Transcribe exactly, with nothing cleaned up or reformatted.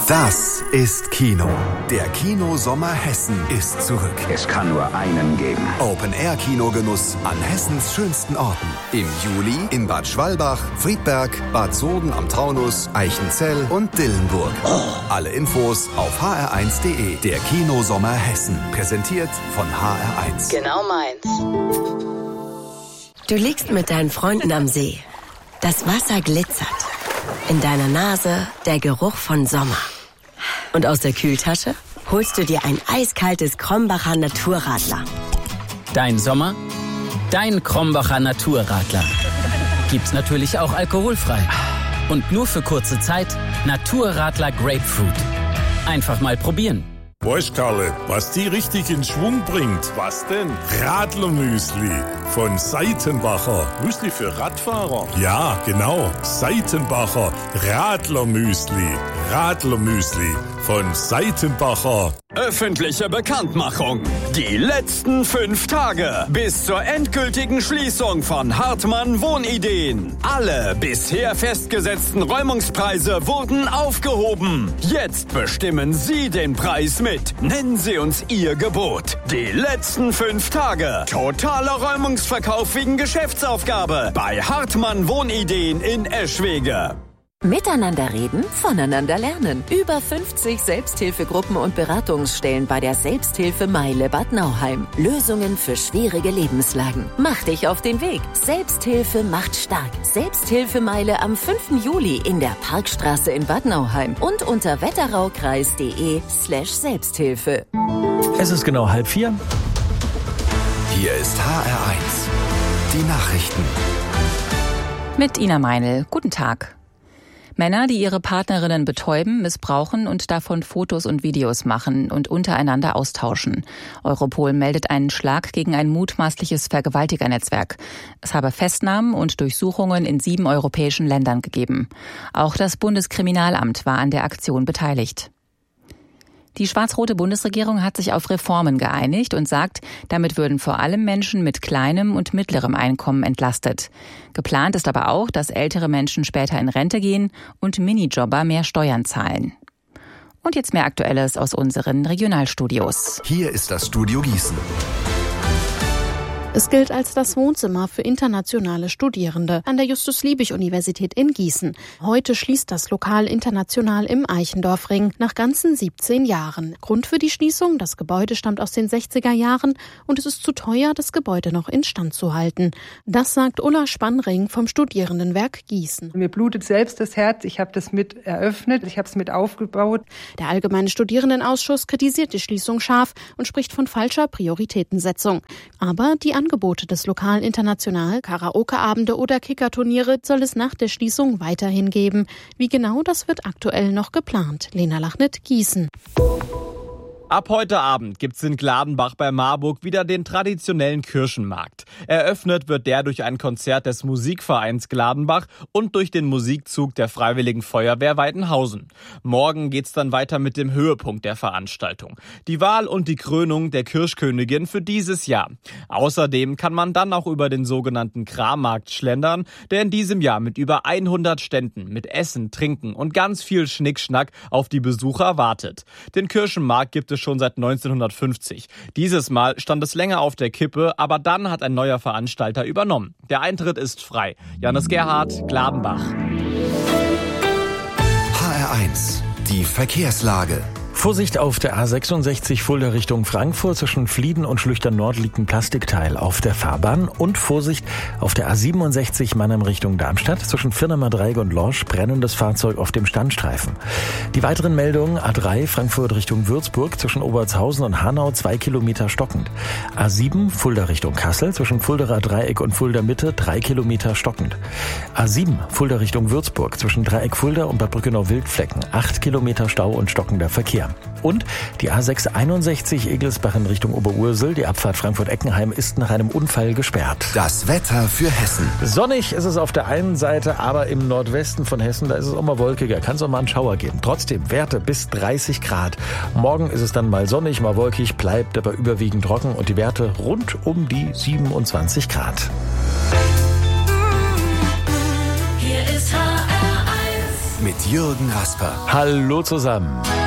Das ist Kino. Der Kinosommer Hessen ist zurück. Es kann nur einen geben. Open-Air-Kinogenuss an Hessens schönsten Orten. Im Juli in Bad Schwalbach, Friedberg, Bad Soden am Taunus, Eichenzell und Dillenburg. Oh. Alle Infos auf h r eins punkt d e. Der Kinosommer Hessen. Präsentiert von H R eins. Genau meins. Du liegst mit deinen Freunden am See. Das Wasser glitzert. In deiner Nase der Geruch von Sommer. Und aus der Kühltasche holst du dir ein eiskaltes Krombacher Naturradler. Dein Sommer, dein Krombacher Naturradler. Gibt's natürlich auch alkoholfrei. Und nur für kurze Zeit Naturradler Grapefruit. Einfach mal probieren. Weißt, Karle, was die richtig in Schwung bringt? Was denn? Radlermüsli von Seitenbacher. Müsli für Radfahrer? Ja, genau. Seitenbacher Radlermüsli. Radlermüsli von Seitenbacher. Öffentliche Bekanntmachung. Die letzten fünf Tage bis zur endgültigen Schließung von Hartmann Wohnideen. Alle bisher festgesetzten Räumungspreise wurden aufgehoben. Jetzt bestimmen Sie den Preis mit. Nennen Sie uns Ihr Gebot. Die letzten fünf Tage. Totaler Räumungsverkauf wegen Geschäftsaufgabe bei Hartmann Wohnideen in Eschwege. Miteinander reden, voneinander lernen. Über fünfzig Selbsthilfegruppen und Beratungsstellen bei der Selbsthilfe Meile Bad Nauheim. Lösungen für schwierige Lebenslagen. Mach dich auf den Weg. Selbsthilfe macht stark. Selbsthilfemeile am fünften Juli in der Parkstraße in Bad Nauheim und unter wetteraukreis.de slash Selbsthilfe. Es ist genau halb vier. Hier ist H R eins. Die Nachrichten. Mit Ina Meinl. Guten Tag. Männer, die ihre Partnerinnen betäuben, missbrauchen und davon Fotos und Videos machen und untereinander austauschen. Europol meldet einen Schlag gegen ein mutmaßliches Vergewaltigernetzwerk. Es habe Festnahmen und Durchsuchungen in sieben europäischen Ländern gegeben. Auch das Bundeskriminalamt war an der Aktion beteiligt. Die schwarz-rote Bundesregierung hat sich auf Reformen geeinigt und sagt, damit würden vor allem Menschen mit kleinem und mittlerem Einkommen entlastet. Geplant ist aber auch, dass ältere Menschen später in Rente gehen und Minijobber mehr Steuern zahlen. Und jetzt mehr Aktuelles aus unseren Regionalstudios. Hier ist das Studio Gießen. Es gilt als das Wohnzimmer für internationale Studierende an der Justus-Liebig-Universität in Gießen. Heute schließt das Lokal international im Eichendorffring nach ganzen siebzehn Jahren. Grund für die Schließung: das Gebäude stammt aus den sechziger Jahren und es ist zu teuer, das Gebäude noch instand zu halten. Das sagt Ulla Spannring vom Studierendenwerk Gießen. Mir blutet selbst das Herz. Ich habe das mit eröffnet, ich habe es mit aufgebaut. Der Allgemeine Studierendenausschuss kritisiert die Schließung scharf und spricht von falscher Prioritätensetzung. Aber die Angebote des Lokal International, Karaoke-Abende oder Kickerturniere soll es nach der Schließung weiterhin geben. Wie genau, das wird aktuell noch geplant. Lena Lachnet, Gießen. Ab heute Abend gibt's in Gladenbach bei Marburg wieder den traditionellen Kirchenmarkt. Eröffnet wird der durch ein Konzert des Musikvereins Gladenbach und durch den Musikzug der Freiwilligen Feuerwehr Weidenhausen. Morgen geht's dann weiter mit dem Höhepunkt der Veranstaltung: die Wahl und die Krönung der Kirchkönigin für dieses Jahr. Außerdem kann man dann auch über den sogenannten Krammarkt schlendern, der in diesem Jahr mit über hundert Ständen mit Essen, Trinken und ganz viel Schnickschnack auf die Besucher wartet. Den Kirchenmarkt gibt es schon seit neunzehnhundertfünfzig. Dieses Mal stand es länger auf der Kippe, aber dann hat ein neuer Veranstalter übernommen. Der Eintritt ist frei. Johannes Gerhardt, Gladenbach. H R eins. Die Verkehrslage. Vorsicht auf der A sechsundsechzig Fulda Richtung Frankfurt. Zwischen Flieden und Schlüchtern Nord liegt ein Plastikteil auf der Fahrbahn. Und Vorsicht auf der A siebenundsechzig Mannheim Richtung Darmstadt. Zwischen Firnemer Dreieck und Lorsch brennendes Fahrzeug auf dem Standstreifen. Die weiteren Meldungen: A drei Frankfurt Richtung Würzburg. Zwischen Obertshausen und Hanau zwei Kilometer stockend. A sieben Fulda Richtung Kassel. Zwischen Fuldaer Dreieck und Fulda Mitte drei Kilometer stockend. A sieben Fulda Richtung Würzburg. Zwischen Dreieck Fulda und Bad Brückenau-Wildflecken acht Kilometer Stau und stockender Verkehr. Und die A sechs einundsechzig Egelsbach in Richtung Oberursel. Die Abfahrt Frankfurt-Eckenheim ist nach einem Unfall gesperrt. Das Wetter für Hessen. Sonnig ist es auf der einen Seite, aber im Nordwesten von Hessen, da ist es auch mal wolkiger. Kann es auch mal einen Schauer geben. Trotzdem Werte bis dreißig Grad. Morgen ist es dann mal sonnig, mal wolkig, bleibt aber überwiegend trocken und die Werte rund um die siebenundzwanzig Grad. Hier ist H R eins. mit Jürgen Rasper. Hallo zusammen.